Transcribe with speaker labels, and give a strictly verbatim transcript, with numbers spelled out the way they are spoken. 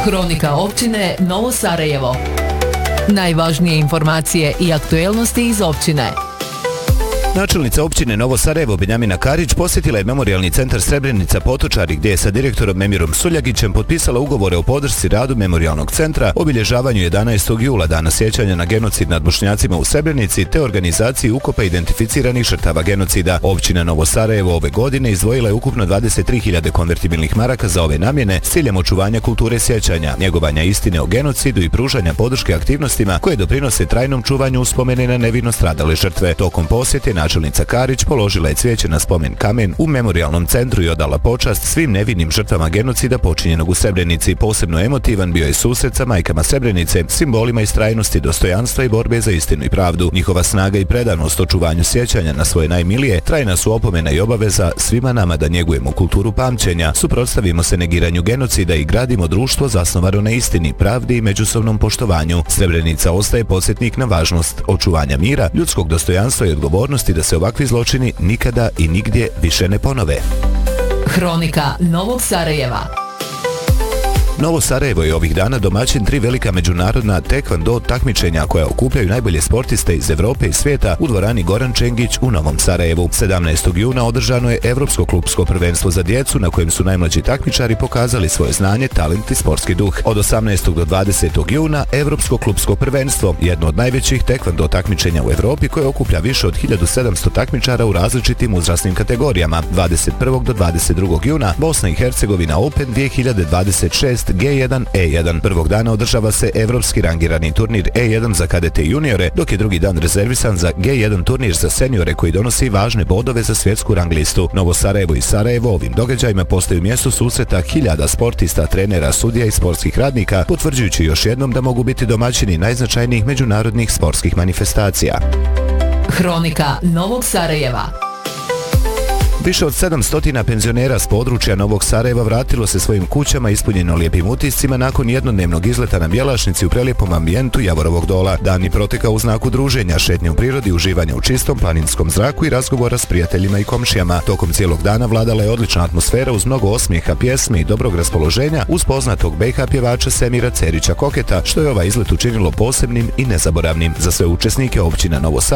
Speaker 1: Hronika općine Novo Sarajevo. Najvažnije informacije i aktuelnosti iz općine.
Speaker 2: Načelnica općine Novo Sarajevo Benjamina Karić posjetila je Memorijalni centar Srebrenica Potočari gdje je sa direktorom Memirom Suljagićem potpisala ugovore o podršci radu Memorijalnog centra, obilježavanju jedanaestog jula dana sjećanja na genocid nad Bošnjacima u Srebrenici te organizaciji ukopa identificiranih žrtava genocida. Općina Novo Sarajevo ove godine izdvojila je ukupno dvadeset tri hiljade konvertibilnih maraka za ove namjene s ciljem očuvanja kulture sjećanja, njegovanja istine o genocidu i pružanja podrške aktivnostima koje doprinose trajnom čuvanju uspomene na nevino stradale žrtve. Tokom posjete načelnica Karić položila je cvijeće na spomen kamen u Memorijalnom centru i odala počast svim nevinim žrtvama genocida počinjenog u Srebrenici. Posebno emotivan bio je susret sa majkama Srebrenice, simbolima istrajnosti, dostojanstva i borbe za istinu i pravdu. Njihova snaga i predanost očuvanju sjećanja na svoje najmilije trajna su opomena i obaveza svima nama da njegujemo kulturu pamćenja, suprotstavimo se negiranju genocida i gradimo društvo zasnovano na istini, pravdi i međusobnom poštovanju. Srebrenica ostaje podsjetnik na važnost očuvanja mira, ljudskog dostojanstva i odgovornosti da se ovakvi zločini nikada i nigdje više ne ponove.
Speaker 1: Hronika Novog Sarajeva.
Speaker 2: Novo Sarajevo je ovih dana domaćin tri velika međunarodna tekvando takmičenja koja okupljaju najbolje sportiste iz Evrope i svijeta u dvorani Goran Čengić u Novom Sarajevu. sedamnaestog juna održano je Evropsko klubsko prvenstvo za djecu na kojem su najmlađi takmičari pokazali svoje znanje, talent i sportski duh. Od osamnaestog do dvadesetog juna Evropsko klubsko prvenstvo, jedno od najvećih tekvando takmičenja u Evropi koje okuplja više od hiljadu sedamsto takmičara u različitim uzrasnim kategorijama. dvadeset prvog do dvadeset drugog juna Bosna i Hercegovina Open dvije hiljade dvadeset šest G jedan E jedan. Prvog dana održava se evropski rangirani turnir E jedan za kadete i juniore, dok je drugi dan rezervisan za G jedan turnir za seniore koji donosi važne bodove za svjetsku rang listu. Novo Sarajevo i Sarajevo ovim događajima postaju mjesto susreta hiljada sportista, trenera, sudija i sportskih radnika, potvrđujući još jednom da mogu biti domaćini najznačajnijih međunarodnih sportskih manifestacija.
Speaker 1: Hronika Novog Sarajeva.
Speaker 2: Više od sedamsto penzionera s područja Novog Sarajeva vratilo se svojim kućama ispunjeno lijepim utiscima nakon jednodnevnog izleta na Bjelašnici u prelijepom ambijentu Javorovog dola. Dan je protekao u znaku druženja, šetnje u prirodi, uživanja u čistom planinskom zraku i razgovora s prijateljima i komšijama. Tokom cijelog dana vladala je odlična atmosfera uz mnogo osmijeha, pjesme i dobrog raspoloženja uz poznatog be ha pjevača Semira Cerića Koketa, što je ovaj izlet učinilo posebnim i nezaboravnim. Za sve učesnike općina Novo Sarajevo